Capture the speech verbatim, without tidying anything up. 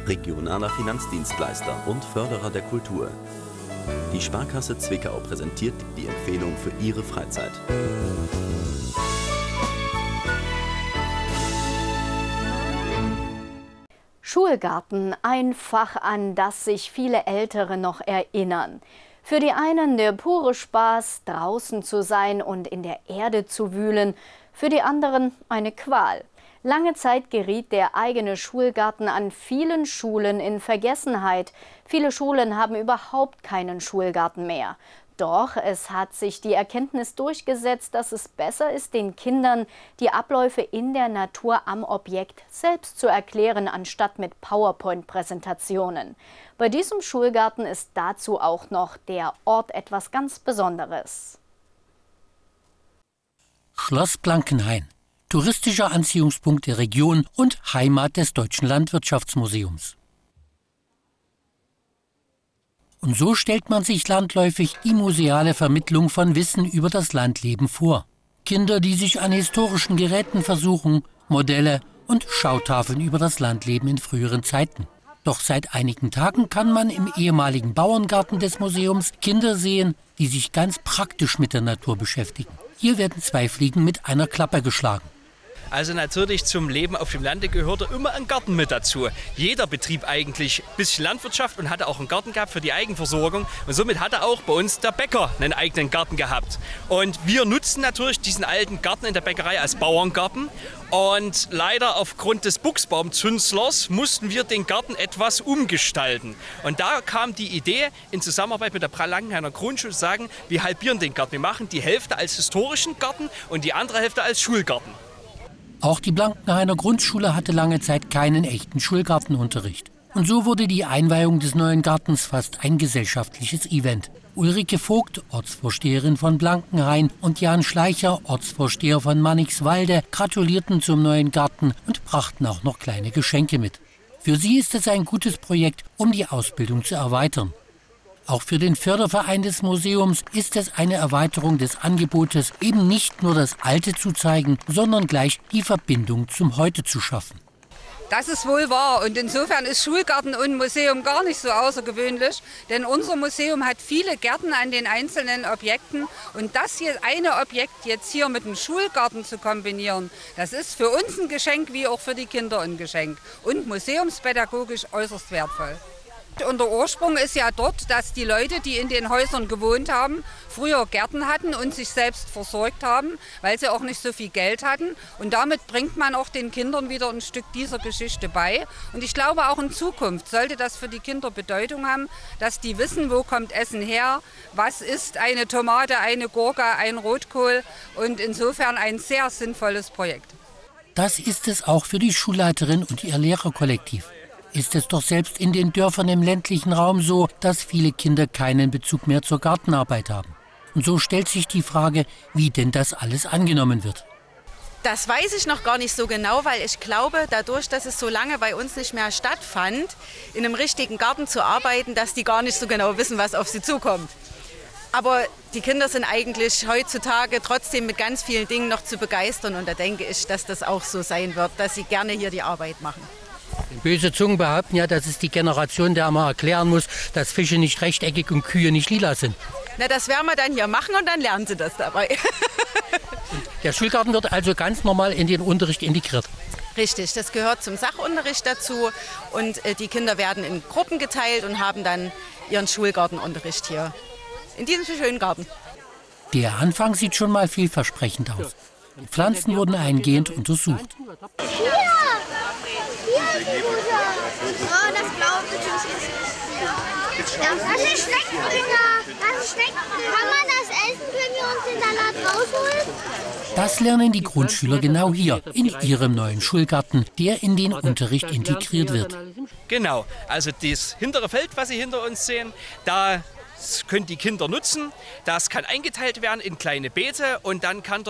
regionaler Finanzdienstleister und Förderer der Kultur. Die Sparkasse Zwickau präsentiert die Empfehlung für Ihre Freizeit. Schulgarten, ein Fach, an das sich viele Ältere noch erinnern. Für die einen der pure Spaß, draußen zu sein und in der Erde zu wühlen, für die anderen eine Qual. Lange Zeit geriet der eigene Schulgarten an vielen Schulen in Vergessenheit. Viele Schulen haben überhaupt keinen Schulgarten mehr. Doch es hat sich die Erkenntnis durchgesetzt, dass es besser ist, den Kindern die Abläufe in der Natur am Objekt selbst zu erklären, anstatt mit PowerPoint-Präsentationen. Bei diesem Schulgarten ist dazu auch noch der Ort etwas ganz Besonderes. Schloss Blankenhain, touristischer Anziehungspunkt der Region und Heimat des Deutschen Landwirtschaftsmuseums. Und so stellt man sich landläufig die museale Vermittlung von Wissen über das Landleben vor. Kinder, die sich an historischen Geräten versuchen, Modelle und Schautafeln über das Landleben in früheren Zeiten. Doch seit einigen Tagen kann man im ehemaligen Bauerngarten des Museums Kinder sehen, die sich ganz praktisch mit der Natur beschäftigen. Hier werden zwei Fliegen mit einer Klappe geschlagen. Also natürlich zum Leben auf dem Lande gehörte immer ein Garten mit dazu. Jeder betrieb eigentlich ein bisschen Landwirtschaft und hatte auch einen Garten gehabt für die Eigenversorgung. Und somit hatte auch bei uns der Bäcker einen eigenen Garten gehabt. Und wir nutzen natürlich diesen alten Garten in der Bäckerei als Bauerngarten. Und leider aufgrund des Buchsbaumzünstlers mussten wir den Garten etwas umgestalten. Und da kam die Idee, in Zusammenarbeit mit der Blankenhainer Grundschule zu sagen, wir halbieren den Garten. Wir machen die Hälfte als historischen Garten und die andere Hälfte als Schulgarten. Auch die Blankenhainer Grundschule hatte lange Zeit keinen echten Schulgartenunterricht. Und so wurde die Einweihung des neuen Gartens fast ein gesellschaftliches Event. Ulrike Vogt, Ortsvorsteherin von Blankenhain, und Jan Schleicher, Ortsvorsteher von Mannigwalde, gratulierten zum neuen Garten und brachten auch noch kleine Geschenke mit. Für sie ist es ein gutes Projekt, um die Ausbildung zu erweitern. Auch für den Förderverein des Museums ist es eine Erweiterung des Angebotes, eben nicht nur das Alte zu zeigen, sondern gleich die Verbindung zum Heute zu schaffen. Das ist wohl wahr und insofern ist Schulgarten und Museum gar nicht so außergewöhnlich, denn unser Museum hat viele Gärten an den einzelnen Objekten und das hier eine Objekt jetzt hier mit dem Schulgarten zu kombinieren, das ist für uns ein Geschenk wie auch für die Kinder ein Geschenk und museumspädagogisch äußerst wertvoll. Und der Ursprung ist ja dort, dass die Leute, die in den Häusern gewohnt haben, früher Gärten hatten und sich selbst versorgt haben, weil sie auch nicht so viel Geld hatten. Und damit bringt man auch den Kindern wieder ein Stück dieser Geschichte bei. Und ich glaube, auch in Zukunft sollte das für die Kinder Bedeutung haben, dass die wissen, wo kommt Essen her, was ist eine Tomate, eine Gurke, ein Rotkohl. Und insofern ein sehr sinnvolles Projekt. Das ist es auch für die Schulleiterin und ihr Lehrerkollektiv. Ist es doch selbst in den Dörfern im ländlichen Raum so, dass viele Kinder keinen Bezug mehr zur Gartenarbeit haben. Und so stellt sich die Frage, wie denn das alles angenommen wird. Das weiß ich noch gar nicht so genau, weil ich glaube, dadurch, dass es so lange bei uns nicht mehr stattfand, in einem richtigen Garten zu arbeiten, dass die gar nicht so genau wissen, was auf sie zukommt. Aber die Kinder sind eigentlich heutzutage trotzdem mit ganz vielen Dingen noch zu begeistern. Und da denke ich, dass das auch so sein wird, dass sie gerne hier die Arbeit machen. Böse Zungen behaupten ja, das ist die Generation, der man erklären muss, dass Fische nicht rechteckig und Kühe nicht lila sind. Na, das werden wir dann hier machen und dann lernen sie das dabei. Der Schulgarten wird also ganz normal in den Unterricht integriert. Richtig, das gehört zum Sachunterricht dazu und äh, die Kinder werden in Gruppen geteilt und haben dann ihren Schulgartenunterricht hier in diesem schönen Garten. Der Anfang sieht schon mal vielversprechend aus. Die Pflanzen wurden eingehend untersucht. Hier! Hier ist Bruder! Oh, das Blaue natürlich ist. Das ist Schneckenfinger! Das ist Schneckenfinger! Kann man das essen? Können wir uns den Salat rausholen? Das lernen die Grundschüler genau hier, in ihrem neuen Schulgarten, der in den Unterricht integriert wird. Genau, also das hintere Feld, was Sie hinter uns sehen, da können die Kinder nutzen. Das kann eingeteilt werden in kleine Beete und dann kann